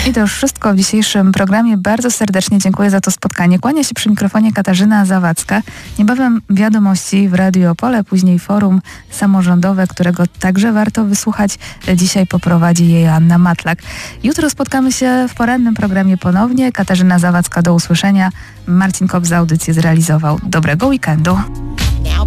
I to już wszystko w dzisiejszym programie. Bardzo serdecznie dziękuję za to spotkanie. Kłania się przy mikrofonie Katarzyna Zawadzka. Niebawem wiadomości w Radiu Opole, później forum samorządowe, którego także warto wysłuchać. Dzisiaj poprowadzi je Joanna Matlak. Jutro spotkamy się w porannym programie ponownie. Katarzyna Zawadzka, do usłyszenia. Marcin Kop za audycję zrealizował. Dobrego weekendu.